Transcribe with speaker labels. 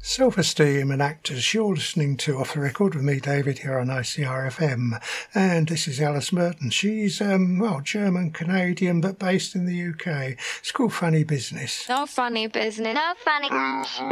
Speaker 1: Self-esteem and actors. You're listening to Off the Record with me, David, here on ICRFM, and this is Alice Merton. She's German Canadian but based in the UK. It's called Funny Business.
Speaker 2: No funny business. No funny.